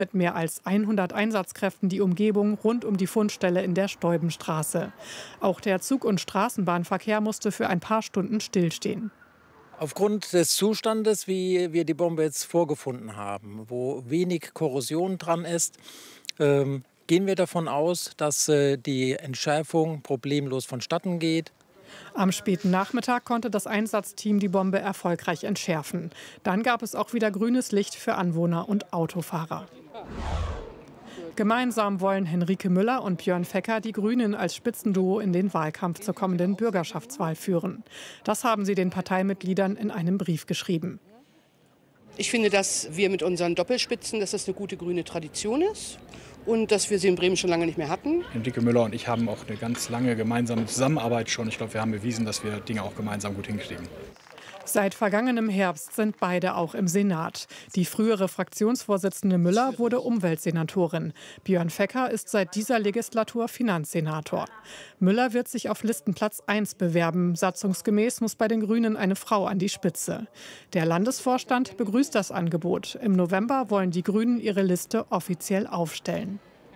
mit mehr als 100 Einsatzkräften die Umgebung rund um die Fundstelle in der Steubenstraße. Auch der Zug- und Straßenbahnverkehr musste für ein paar Stunden stillstehen. Aufgrund des Zustandes, wie wir die Bombe jetzt vorgefunden haben, wo wenig Korrosion dran ist, gehen wir davon aus, dass die Entschärfung problemlos vonstatten geht. Am späten Nachmittag konnte das Einsatzteam die Bombe erfolgreich entschärfen. Dann gab es auch wieder grünes Licht für Anwohner und Autofahrer. Gemeinsam wollen Henrike Müller und Björn Fecker die Grünen als Spitzenduo in den Wahlkampf zur kommenden Bürgerschaftswahl führen. Das haben sie den Parteimitgliedern in einem Brief geschrieben. Ich finde, dass wir mit unseren Doppelspitzen, dass das eine gute grüne Tradition ist und dass wir sie in Bremen schon lange nicht mehr hatten. Henrike Müller und ich haben auch eine ganz lange gemeinsame Zusammenarbeit schon. Ich glaube, wir haben bewiesen, dass wir Dinge auch gemeinsam gut hinkriegen. Seit vergangenem Herbst sind beide auch im Senat. Die frühere Fraktionsvorsitzende Müller wurde Umweltsenatorin. Björn Fecker ist seit dieser Legislatur Finanzsenator. Müller wird sich auf Listenplatz 1 bewerben. Satzungsgemäß muss bei den Grünen eine Frau an die Spitze. Der Landesvorstand begrüßt das Angebot. Im November wollen die Grünen ihre Liste offiziell aufstellen.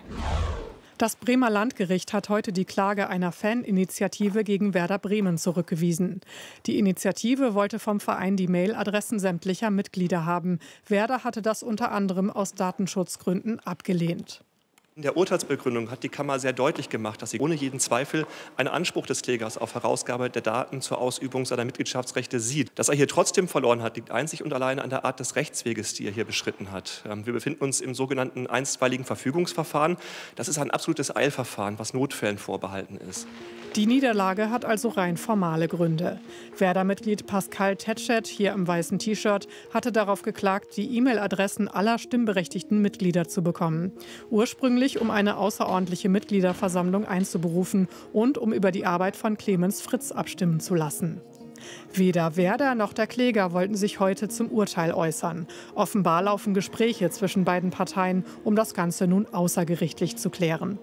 Das Bremer Landgericht hat heute die Klage einer Faninitiative gegen Werder Bremen zurückgewiesen. Die Initiative wollte vom Verein die Mailadressen sämtlicher Mitglieder haben. Werder hatte das unter anderem aus Datenschutzgründen abgelehnt. In der Urteilsbegründung hat die Kammer sehr deutlich gemacht, dass sie ohne jeden Zweifel einen Anspruch des Klägers auf Herausgabe der Daten zur Ausübung seiner Mitgliedschaftsrechte sieht. Dass er hier trotzdem verloren hat, liegt einzig und allein an der Art des Rechtsweges, die er hier beschritten hat. Wir befinden uns im sogenannten einstweiligen Verfügungsverfahren. Das ist ein absolutes Eilverfahren, was Notfällen vorbehalten ist. Die Niederlage hat also rein formale Gründe. Werder-Mitglied Pascal Tetschet, hier im weißen T-Shirt, hatte darauf geklagt, die E-Mail-Adressen aller stimmberechtigten Mitglieder zu bekommen. Ursprünglich, um eine außerordentliche Mitgliederversammlung einzuberufen und um über die Arbeit von Clemens Fritz abstimmen zu lassen. Weder Werder noch der Kläger wollten sich heute zum Urteil äußern. Offenbar laufen Gespräche zwischen beiden Parteien, um das Ganze nun außergerichtlich zu klären.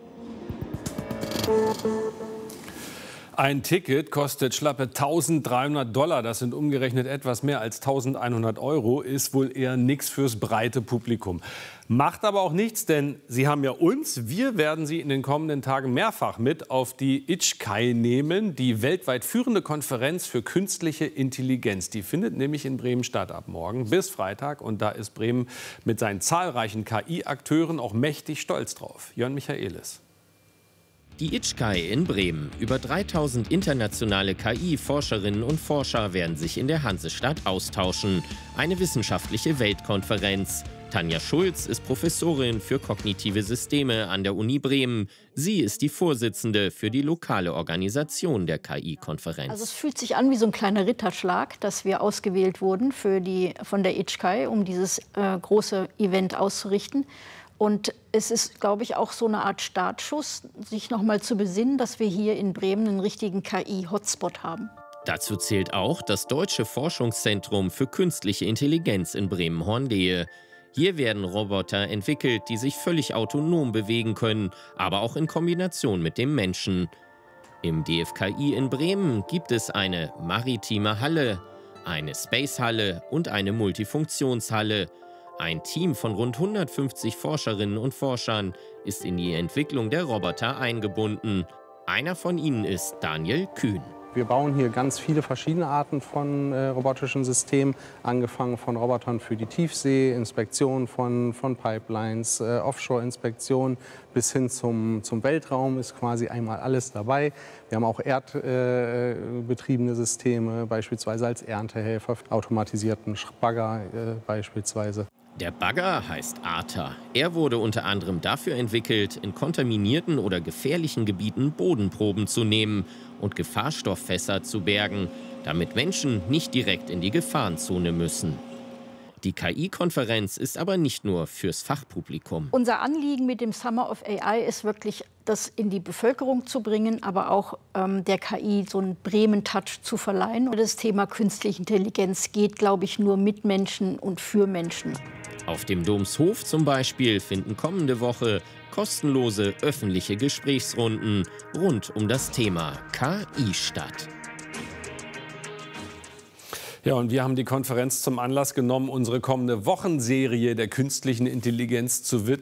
Ein Ticket kostet schlappe $1.300. Das sind umgerechnet etwas mehr als 1.100 €. Ist wohl eher nichts fürs breite Publikum. Macht aber auch nichts, denn Sie haben ja uns. Wir werden Sie in den kommenden Tagen mehrfach mit auf die ITSCAI nehmen, die weltweit führende Konferenz für künstliche Intelligenz. Die findet nämlich in Bremen statt ab morgen bis Freitag. Und da ist Bremen mit seinen zahlreichen KI-Akteuren auch mächtig stolz drauf. Jörn Michaelis. Die ITSCAI in Bremen. Über 3000 internationale KI-Forscherinnen und Forscher werden sich in der Hansestadt austauschen. Eine wissenschaftliche Weltkonferenz. Tanja Schulz ist Professorin für kognitive Systeme an der Uni Bremen. Sie ist die Vorsitzende für die lokale Organisation der KI-Konferenz. Also es fühlt sich an wie so ein kleiner Ritterschlag, dass wir ausgewählt wurden von der ITSCAI, um dieses große Event auszurichten. Und es ist, glaube ich, auch so eine Art Startschuss, sich noch mal zu besinnen, dass wir hier in Bremen einen richtigen KI-Hotspot haben. Dazu zählt auch das Deutsche Forschungszentrum für künstliche Intelligenz in Bremen-Horndehe. Hier werden Roboter entwickelt, die sich völlig autonom bewegen können, aber auch in Kombination mit dem Menschen. Im DFKI in Bremen gibt es eine maritime Halle, eine Spacehalle und eine Multifunktionshalle. Ein Team von rund 150 Forscherinnen und Forschern ist in die Entwicklung der Roboter eingebunden. Einer von ihnen ist Daniel Kühn. Wir bauen hier ganz viele verschiedene Arten von robotischen Systemen, angefangen von Robotern für die Tiefsee, Inspektion von Pipelines, Offshore-Inspektion bis hin zum Weltraum ist quasi einmal alles dabei. Wir haben auch erdbetriebene Systeme, beispielsweise als Erntehelfer, automatisierten Bagger beispielsweise. Der Bagger heißt Arta. Er wurde unter anderem dafür entwickelt, in kontaminierten oder gefährlichen Gebieten Bodenproben zu nehmen und Gefahrstofffässer zu bergen, damit Menschen nicht direkt in die Gefahrenzone müssen. Die KI-Konferenz ist aber nicht nur fürs Fachpublikum. Unser Anliegen mit dem Summer of AI ist wirklich, das in die Bevölkerung zu bringen, aber auch der KI so einen Bremen-Touch zu verleihen. Das Thema künstliche Intelligenz geht, glaube ich, nur mit Menschen und für Menschen. Auf dem Domshof zum Beispiel finden kommende Woche kostenlose öffentliche Gesprächsrunden rund um das Thema KI statt. Ja, und wir haben die Konferenz zum Anlass genommen, unsere kommende Wochenserie der künstlichen Intelligenz zu widmen.